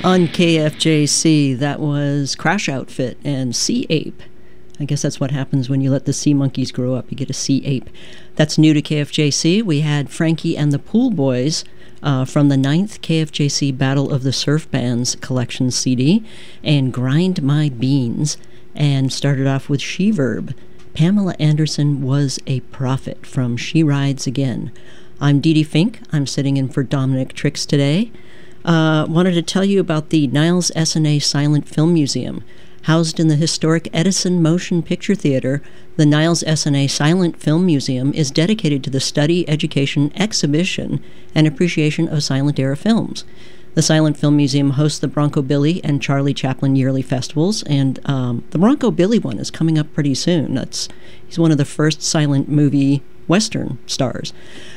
On KFJC, that was Crash Outfit and Sea Ape. I guess that's what happens when you let the sea monkeys grow up. You get a sea ape. That's new to KFJC. We had Frankie and the Pool Boys from the 9th KFJC Battle of the Surf Bands collection CD, and Grind My Beans, and started off with She-Verb. Pamela Anderson Was a Prophet from She Rides Again. I'm Dee Dee Fink. I'm sitting in for Dominic Trix today. Wanted to tell you about the Niles S&A Silent Film Museum. Housed in the historic Edison Motion Picture Theater, the Niles S&A Silent Film Museum is dedicated to the study, education, exhibition, and appreciation of silent-era films. The Silent Film Museum hosts the Bronco Billy and Charlie Chaplin yearly festivals, and the Bronco Billy one is coming up pretty soon. He's one of the first silent movie Western stars.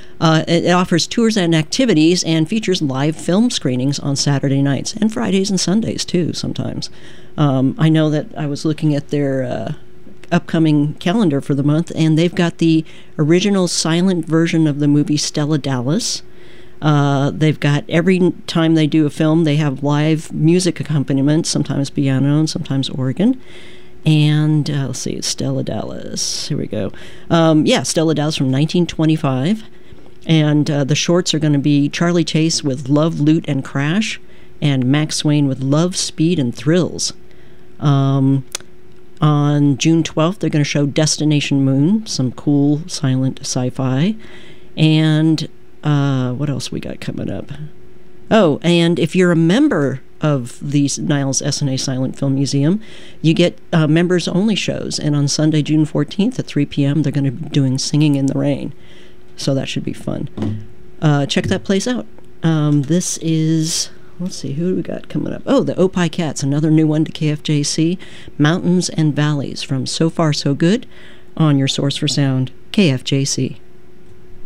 It offers tours and activities and features live film screenings on Saturday nights and Fridays and Sundays, too, sometimes. I know that I was looking at their upcoming calendar for the month, and they've got the original silent version of the movie Stella Dallas. They've got, every time they do a film, they have live music accompaniment, sometimes piano and sometimes organ. And let's see, Stella Dallas. Here we go. Stella Dallas from 1925. And the shorts are going to be Charlie Chase with Love, Loot, and Crash, and Max Swain with Love, Speed, and Thrills. On June 12th, they're going to show Destination Moon, some cool silent sci-fi. And what else we got coming up? Oh, and if you're a member of the Niles S&A Silent Film Museum, you get members-only shows. And on Sunday, June 14th at 3 p.m., they're going to be doing Singing in the Rain. So that should be fun. Check that place out. This is, let's see, who do we got coming up? Oh, the Opie Cats, another new one to KFJC. Mountains and Valleys from So Far So Good on your source for sound, KFJC.